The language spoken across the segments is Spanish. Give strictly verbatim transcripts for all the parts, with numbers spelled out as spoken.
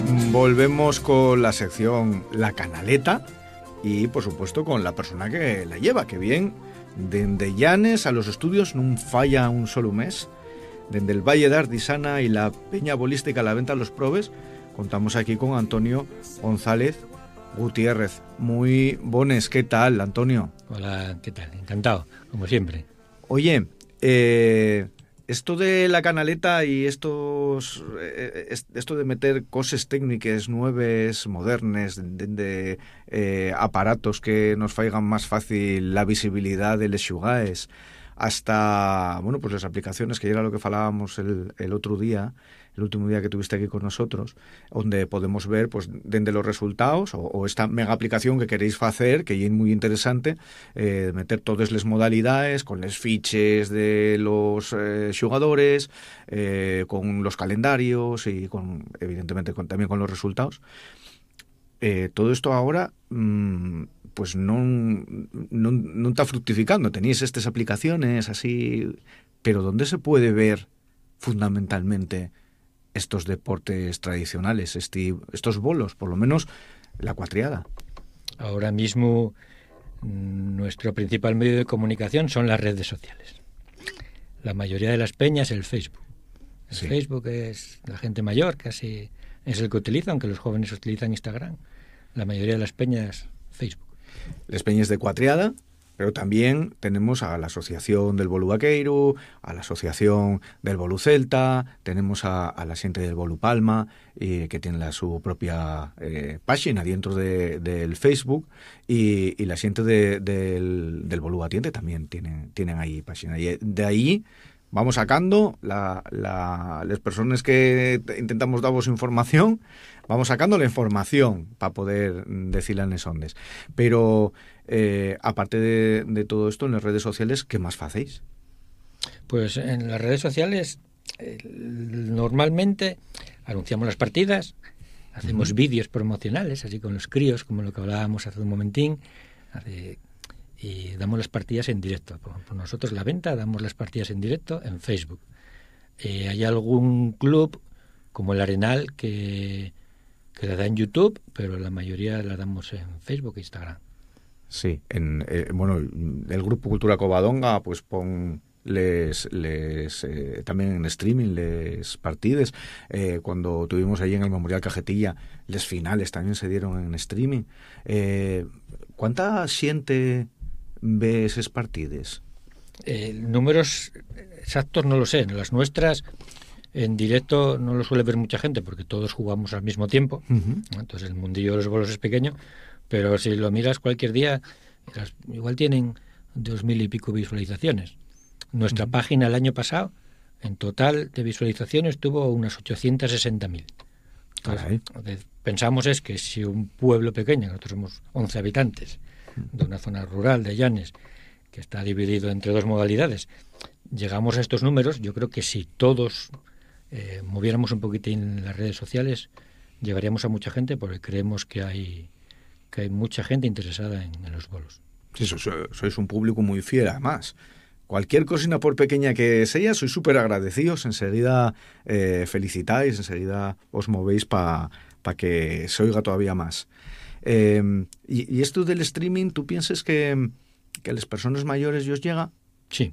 Volvemos con la sección La Canaleta y, por supuesto, con la persona que la lleva, que bien, dende Llanes a los estudios non falla un solo mes, dende el Valle de Ardisana y la Peña Bolística a la venta los probes, contamos aquí con Antonio González Gutiérrez. Muy bones, ¿qué tal, Antonio? Hola, ¿qué tal? Encantado, como siempre. Oye, eh... esto de la canaleta y estos eh, esto de meter cosas técnicas nuevas, modernas, de, de eh, aparatos que nos faigan más fácil la visibilidad de les xugaes, hasta, bueno, pues las aplicaciones, que era lo que falábamos el, el otro día, el último día que tuviste aquí con nosotros, donde podemos ver, pues, dende los resultados, o, o esta mega aplicación que queréis hacer, que es muy interesante, eh, meter todas las modalidades, con los fiches de los eh, jugadores, eh, con los calendarios y, con evidentemente, con, también con los resultados. Eh, todo esto ahora mmm, pues no, no, no está fructificando. Tenéis estas aplicaciones así, pero ¿dónde se puede ver fundamentalmente estos deportes tradicionales, este, estos bolos, por lo menos la cuatriada? Ahora mismo nuestro principal medio de comunicación son las redes sociales. La mayoría de las peñas el Facebook. El sí. Facebook es la gente mayor, casi es el que utiliza, aunque los jóvenes utilizan Instagram. La mayoría de las peñas Facebook. Las peñas de cuatriada, pero también tenemos a la Asociación del Bolu Vaqueiro, a la Asociación del Bolu Celta, tenemos a, a la gente del Bolu Palma, eh, que tiene la, su propia eh, página dentro de, del Facebook, y, y la gente de, del, del Bolu Atiende también tienen, tienen ahí página. Y de ahí vamos sacando la, la, las personas que intentamos daros información, vamos sacando la información para poder decirla en las ondas. Pero eh, aparte de, de todo esto, en las redes sociales, ¿qué más hacéis? Pues en las redes sociales eh, normalmente anunciamos las partidas, hacemos uh-huh. vídeos promocionales, así con los críos, como lo que hablábamos hace un momentín, hace, y damos las partidas en directo. Por, por nosotros la venta, damos las partidas en directo en Facebook. Eh, hay algún club como el Arenal que, que la da en YouTube, pero la mayoría la damos en Facebook e Instagram. Sí, en, eh, bueno, el Grupo Cultura Covadonga pues pon les, les eh, también en streaming les partides, eh, cuando tuvimos allí en el Memorial Cajetilla les finales también se dieron en streaming. Eh, ¿cuánta xente ve esos partides? Eh, números exactos no lo sé. En las nuestras en directo no lo suele ver mucha gente porque todos jugamos al mismo tiempo. Uh-huh. Entonces el mundillo de los bolos es pequeño, pero si lo miras cualquier día igual tienen dos mil y pico visualizaciones. Nuestra uh-huh. página el año pasado en total de visualizaciones tuvo unas ochocientos sesenta mil. Lo que pensamos es que si un pueblo pequeño, nosotros somos once habitantes, de una zona rural de Llanes, que está dividido entre dos modalidades, llegamos a estos números. Yo creo que si todos eh, moviéramos un poquitín las redes sociales, llegaríamos a mucha gente, porque creemos que hay que hay mucha gente interesada en, en los bolos. Sí, sois, sois un público muy fiel, además. Cualquier cosina, por pequeña que sea, sois súper agradecidos, enseguida eh, felicitáis, enseguida os movéis para pa que se oiga todavía más. Eh, y, y esto del streaming, ¿tú piensas que, que a las personas mayores os llega? Sí.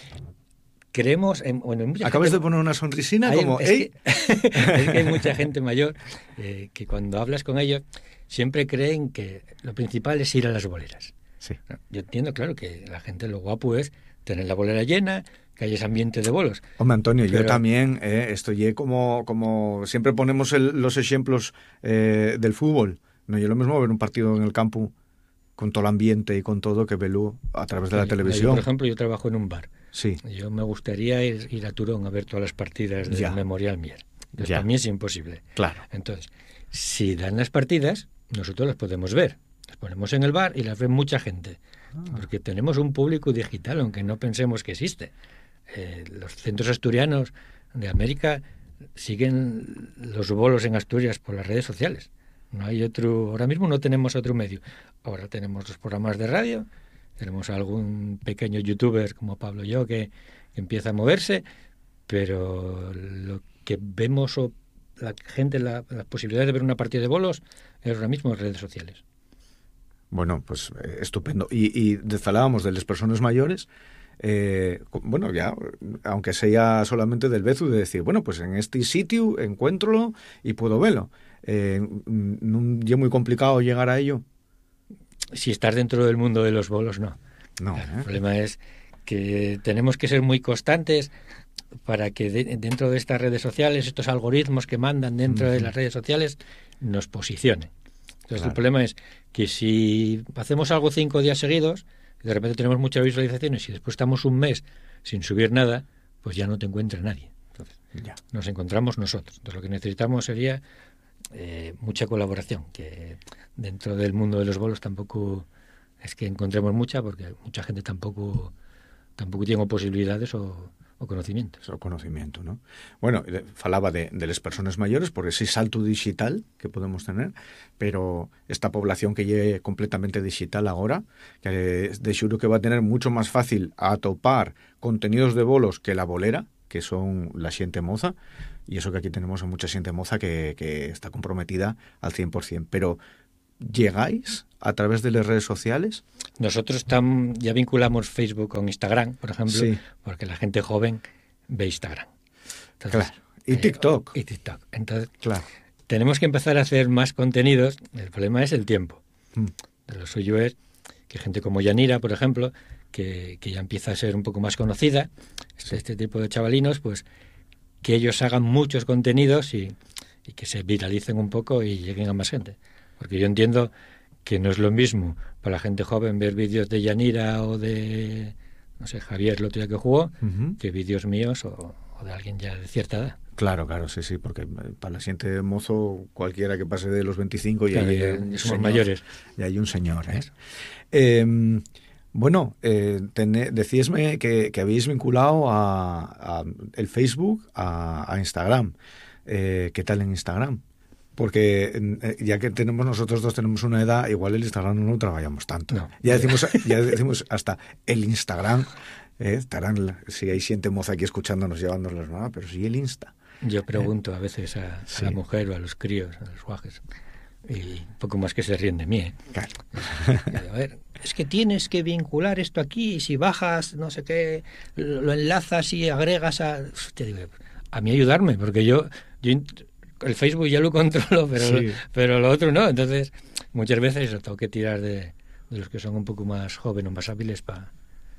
Creemos en, bueno, en mucha Acabas gente, de poner una sonrisina hay, como... Es, ¿eh? que, es que hay mucha gente mayor eh, que cuando hablas con ellos siempre creen que lo principal es ir a las boleras. Sí. Yo entiendo, claro, que la gente lo guapo es tener la bolera llena, que haya ese ambiente de bolos. Hombre, Antonio, pero... yo también eh, estoy como, como siempre ponemos el, los ejemplos eh, del fútbol. No, yo lo mismo ver un partido en el campo con todo el ambiente y con todo que velo a través de la sí, televisión. Yo, por ejemplo, yo trabajo en un bar. Sí. Yo me gustaría ir, ir a Turón a ver todas las partidas del ya. Memorial Mier. Entonces, ya. para mí es imposible. Claro. Entonces, si dan las partidas, nosotros las podemos ver. Las ponemos en el bar y las ve mucha gente. Ah. Porque tenemos un público digital, aunque no pensemos que existe. Eh, los centros asturianos de América siguen los bolos en Asturias por las redes sociales. No hay otro, ahora mismo no tenemos otro medio. Ahora tenemos los programas de radio, tenemos algún pequeño youtuber como Pablo y yo que, que empieza a moverse, pero lo que vemos o la gente la, la posibilidad de ver una partida de bolos es ahora mismo en redes sociales. Bueno, pues eh, estupendo. Y, y falábamos de las personas mayores, eh, bueno, ya, aunque sea solamente del bezu, de decir, bueno, pues en este sitio encuéntrolo y puedo verlo. Eh, ¿No es muy complicado llegar a ello? Si estás dentro del mundo de los bolos, no. No, Claro, ¿eh? El problema es que tenemos que ser muy constantes para que de, dentro de estas redes sociales, estos algoritmos que mandan dentro uh-huh. de las redes sociales, nos posicionen. Entonces claro. El problema es que si hacemos algo cinco días seguidos, y de repente tenemos muchas visualizaciones y después estamos un mes sin subir nada, pues ya no te encuentra nadie. Entonces, ya. Nos encontramos nosotros. Entonces lo que necesitamos sería eh, mucha colaboración, que dentro del mundo de los bolos tampoco es que encontremos mucha, porque mucha gente tampoco tampoco tiene posibilidades o, o conocimientos. O conocimiento, ¿no? Bueno, falaba de, de las personas mayores, por ese salto digital que podemos tener, pero esta población que llegue completamente digital ahora, que de seguro que va a tener mucho más fácil a topar contenidos de bolos que la bolera, que son la xente moza, y eso que aquí tenemos a mucha xente moza que, que está comprometida al cien por ciento. Pero ¿llegáis a través de las redes sociales? Nosotros tam, ya vinculamos Facebook con Instagram, por ejemplo, sí. Porque la gente joven ve Instagram. Entonces, claro. Y TikTok. Eh, y TikTok. Entonces, claro. Tenemos que empezar a hacer más contenidos. El problema es el tiempo. Mm. Lo suyo es que gente como Yanira, por ejemplo, que, que ya empieza a ser un poco más conocida, sí. este tipo de chavalinos, pues que ellos hagan muchos contenidos y, y que se viralicen un poco y lleguen a más gente. Porque yo entiendo que no es lo mismo para la gente joven ver vídeos de Yanira o de, no sé, Javier, el otro día que jugó, uh-huh. que vídeos míos o, o de alguien ya de cierta edad. Claro, claro, sí, sí, porque para la gente mozo, cualquiera que pase de los veinticinco y claro, hay ya, un somos señor, mayores. Y hay un señor, ¿eh? eh bueno, eh, ten, decíasme que, que habéis vinculado a, a el Facebook a, a Instagram. Eh, ¿Qué tal en Instagram? Porque eh, ya que tenemos nosotros dos tenemos una edad, igual el Instagram no lo trabajamos tanto. No. Ya decimos ya decimos hasta el Instagram. Eh, estarán, si hay gente moza aquí escuchándonos, llevándonos nada, pero sí el Insta. Yo pregunto eh, a veces a, sí. a la mujer o a los críos, a los guajes, y un poco más que se ríen de mí. ¿eh? Claro. A ver, es que tienes que vincular esto aquí, y si bajas, no sé qué, lo enlazas y agregas a... Te digo, a mí ayudarme, porque yo, yo el Facebook ya lo controlo, pero, sí. pero lo otro no. Entonces, muchas veces tengo que tirar de, de los que son un poco más jóvenes o más hábiles para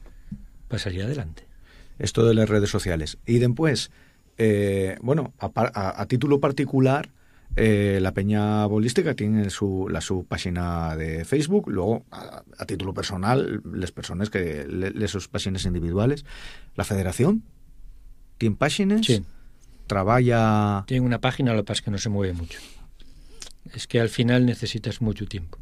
pa salir adelante. Esto de las redes sociales. Y después, eh, bueno, a, a, a título particular, eh, la Peña Bolística tiene su, la, su página de Facebook, luego a, a título personal, las personas que le, le sus páginas individuales. La Federación tiene páginas. Sí. Trabaja... Tiene una página, lo que pasa es que no se mueve mucho. Es que al final necesitas mucho tiempo.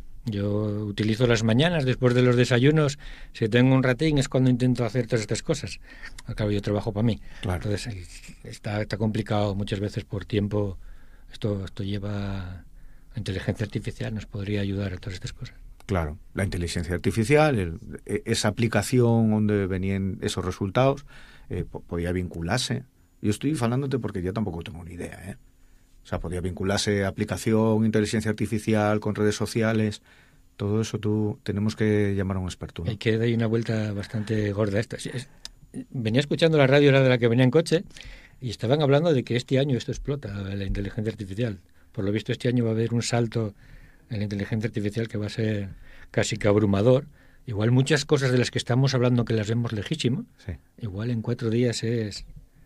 Yo utilizo las mañanas, después de los desayunos, si tengo un ratín es cuando intento hacer todas estas cosas. Al cabo yo trabajo para mí. Claro. Entonces está, está complicado muchas veces por tiempo. Esto, esto lleva... La inteligencia artificial nos podría ayudar a todas estas cosas. Claro, la inteligencia artificial, el, esa aplicación donde venían esos resultados, eh, podía vincularse. Yo estoy falándote porque yo tampoco tengo ni idea, ¿eh? O sea, podía vincularse aplicación, inteligencia artificial con redes sociales, todo eso tú tenemos que llamar a un experto, ¿no? Hay que dar una vuelta bastante gorda a esto. Venía escuchando la radio, era de la que venía en coche, y estaban hablando de que este año esto explota, la inteligencia artificial. Por lo visto este año va a haber un salto en la inteligencia artificial que va a ser casi que abrumador. Igual muchas cosas de las que estamos hablando que las vemos lejísimo, sí. Igual en cuatro días es...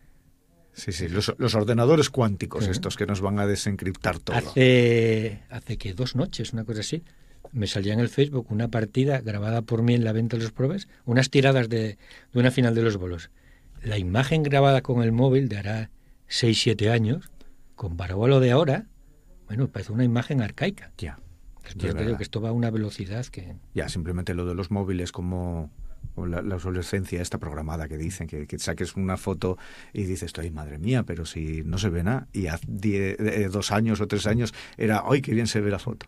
Sí, sí, los, los ordenadores cuánticos, sí. Estos que nos van a desencriptar todo. Hace, hace que dos noches, una cosa así, me salía en el Facebook una partida grabada por mí en la venta de los probes, unas tiradas de, de una final de los bolos. La imagen grabada con el móvil de hará seis, siete años, comparado a lo de ahora, bueno, parece una imagen arcaica. Ya. Después te digo que esto va a una velocidad que... Ya, simplemente lo de los móviles como... O la, la obsolescencia esta programada que dicen, que, que saques una foto y dices, ay, madre mía, pero si no se ve nada. Y hace die, eh, dos años o tres años era, ay, qué bien se ve la foto.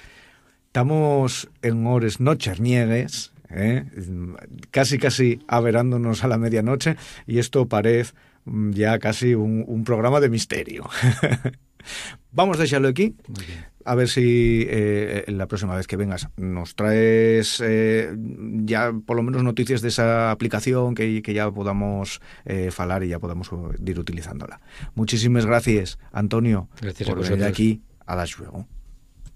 Estamos en horas nocherniegues, ¿eh? casi casi averándonos a la medianoche, y esto parece ya casi un, un programa de misterio. Vamos a dejarlo aquí. Muy bien. A ver si eh, la próxima vez que vengas nos traes eh, ya por lo menos noticias de esa aplicación que, que ya podamos eh, falar y ya podamos ir utilizándola. Muchísimas gracias, Antonio, Gracias por a venir vosotros. aquí. A las luego.